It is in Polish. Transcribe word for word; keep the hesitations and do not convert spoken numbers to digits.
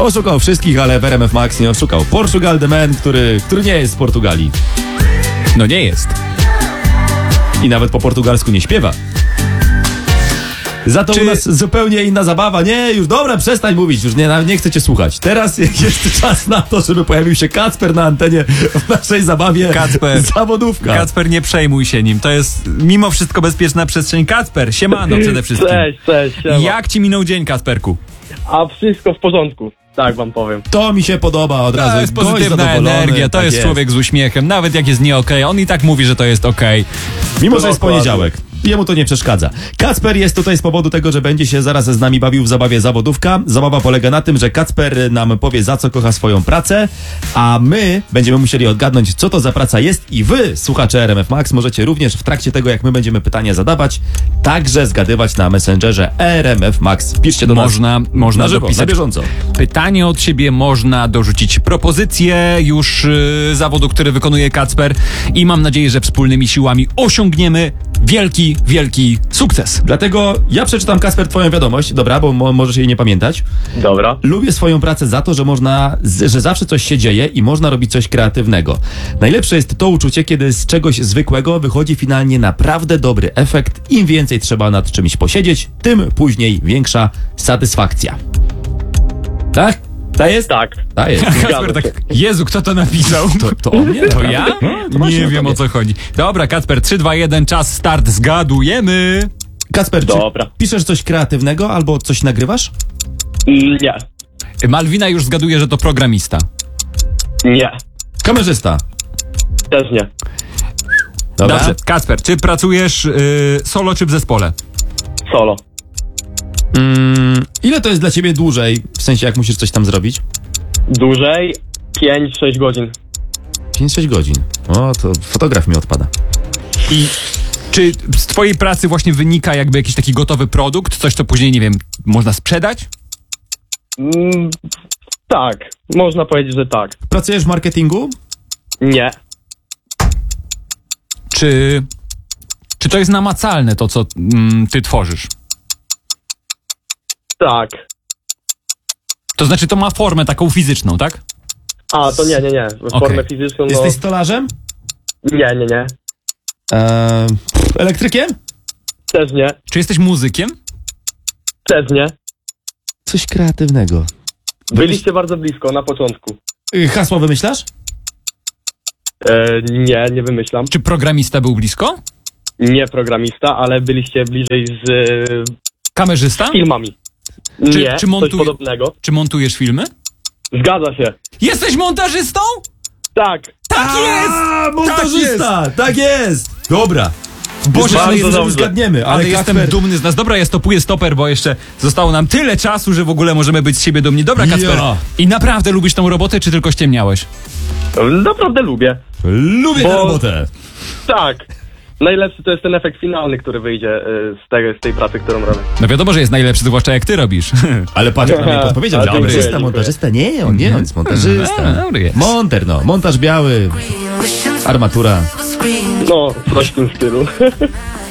Oszukał wszystkich, ale w R M F Max nie oszukał. Portugal the Man, który, który nie jest z Portugalii. No nie jest. I nawet po portugalsku nie śpiewa. Za to Czy... u nas zupełnie inna zabawa. Nie, już dobra, przestań mówić, już nie, nie chcę cię słuchać. Teraz jest czas na to, żeby pojawił się Kacper na antenie w naszej zabawie. Kacper, zawodówka. Kacper, nie przejmuj się nim. To jest mimo wszystko bezpieczna przestrzeń. Kacper, siemano przede wszystkim. Cześć, cześć, siema. Jak ci minął dzień, Kacperku? A wszystko w porządku, tak wam powiem. To mi się podoba od razu. To jest Gość pozytywna zadowolony, energia, to tak jest, człowiek z uśmiechem. Nawet jak jest nie okej, on i tak mówi, że to jest okej. Mimo, No że jest dokładnie. poniedziałek. Jemu to nie przeszkadza. Kacper jest tutaj z powodu tego, że będzie się zaraz z nami bawił w zabawie zawodówka. Zabawa polega na tym, że Kacper nam powie, za co kocha swoją pracę, a my będziemy musieli odgadnąć, co to za praca jest i wy, słuchacze R M F Max, możecie również w trakcie tego, jak my będziemy pytania zadawać, także zgadywać na Messengerze R M F Max. Piszcie do Można, nas można na żywo, dopisać na bieżąco. pytanie od siebie, można dorzucić propozycję już yy, zawodu, który wykonuje Kacper i mam nadzieję, że wspólnymi siłami osiągniemy wielki, wielki sukces. Dlatego ja przeczytam, Kacper, twoją wiadomość, dobra, bo mo- możesz jej nie pamiętać. Dobra. Lubię swoją pracę za to, że można, z- że zawsze coś się dzieje i można robić coś kreatywnego. Najlepsze jest to uczucie, kiedy z czegoś zwykłego wychodzi finalnie naprawdę dobry efekt. Im więcej trzeba nad czymś posiedzieć, tym później większa satysfakcja. Tak? Ta jest? Tak. Ta jest. Kacper tak, Jezu, kto to napisał? To, to o mnie? To ja? to właśnie Nie o wiem, tobie. o co chodzi. Dobra, Kacper, trzy, dwa, jeden, czas, start, zgadujemy. Kacper, czy Dobra. piszesz coś kreatywnego albo coś nagrywasz? Mm, Nie. Malwina już zgaduje, że to programista. Nie. Kamerzysta. Też nie. Dobra. Dobrze, Kacper, czy pracujesz yy, solo czy w zespole? Solo. Mm, ile to jest dla ciebie dłużej, w sensie jak musisz coś tam zrobić? Dłużej pięć sześć godzin. pięć sześć godzin. O, to fotograf mi odpada. I czy z twojej pracy właśnie wynika jakby jakiś taki gotowy produkt, coś co później, nie wiem, można sprzedać? Mm, tak. Można powiedzieć, że tak. Pracujesz w marketingu? Nie. Czy, czy to jest namacalne to, co mm, ty tworzysz? Tak. To znaczy to ma formę taką fizyczną, tak? A, to nie, nie, nie. W formę Okej. fizyczną, no... Jesteś stolarzem? Nie, nie, nie. Eee, pff, elektrykiem? Też nie. Czy jesteś muzykiem? Też nie. Coś kreatywnego. Byliście bardzo blisko na początku. Y, Hasło wymyślasz? E, nie, nie wymyślam. Czy programista był blisko? Nie programista, ale byliście bliżej z e, Kamerzysta? filmami. Czy- nie, czy coś montuj- podobnego. Czy montujesz filmy? Zgadza się. Jesteś montażystą? Tak. Tak jest! A, montażysta! Tak jest! Dobra. Boże, bardzo ale jest, że dobrze. zgadniemy, ale, Ale jestem Kacper... dumny z nas. Dobra, ja stopuję stoper, bo jeszcze zostało nam tyle czasu, że w ogóle możemy być z siebie dumni. Dobra, Kacper. Ja. I naprawdę lubisz tą robotę, czy tylko ściemniałeś? Naprawdę lubię. Lubię tę Bo- robotę. Tak. Najlepszy to jest ten efekt finalny, który wyjdzie e, z, tego, z tej pracy, którą robię. No wiadomo, że jest najlepszy, zwłaszcza jak ty robisz. Ale patrz, jak na mnie podpowiedział, A, że dziękuję, montażysta, dziękuję. montażysta. Nie, on nie, on jest montażysta. A, dobry jest. Monter, no. Montaż biały. Armatura. No, coś w tym stylu.